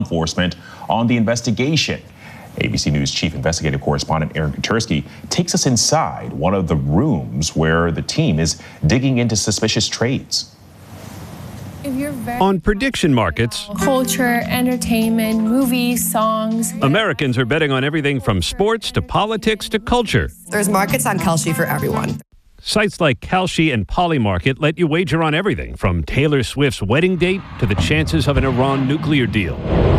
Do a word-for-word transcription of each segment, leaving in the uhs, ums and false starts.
enforcement on the investigation. A B C News chief investigative correspondent Aaron Katersky takes us inside one of the rooms where the team is digging into suspicious trades. On prediction markets, culture, entertainment, movies, songs. Americans are betting on everything from sports to politics to culture. There's markets on Kalshi for everyone. Sites like Kalshi and Polymarket let you wager on everything from Taylor Swift's wedding date to the chances of an Iran nuclear deal.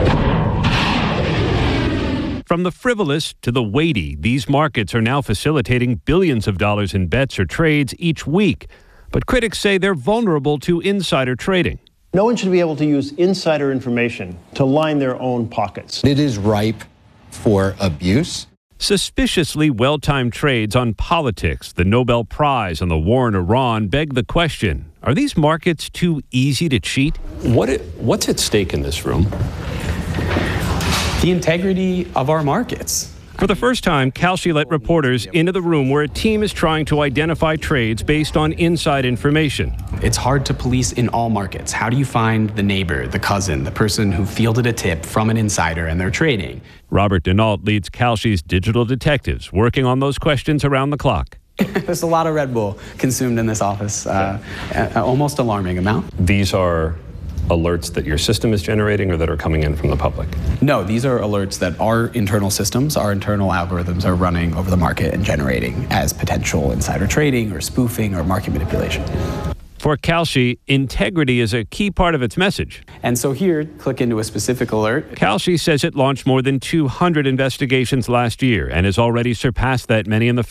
From the frivolous to the weighty, these markets are now facilitating billions of dollars in bets or trades each week. But critics say they're vulnerable to insider trading. No one should be able to use insider information to line their own pockets. It is ripe for abuse. Suspiciously well-timed trades on politics, the Nobel Prize, and the war in Iran beg the question, are these markets too easy to cheat? What it, what's at stake in this room? The integrity of our markets. For the first time, Kalshi let reporters into the room where a team is trying to identify trades based on inside information. It's hard to police in all markets. How do you find the neighbor, the cousin, the person who fielded a tip from an insider and they're trading? Robert Denault leads Kalshi's digital detectives, working on those questions around the clock. There's a lot of Red Bull consumed in this office, uh, an almost alarming amount. These are alerts that your system is generating or that are coming in from the public? No, these are alerts that our internal systems, our internal algorithms are running over the market and generating as potential insider trading or spoofing or market manipulation. For Kalshi, integrity is a key part of its message. And so here, click into a specific alert. Kalshi says it launched more than two hundred investigations last year and has already surpassed that many in the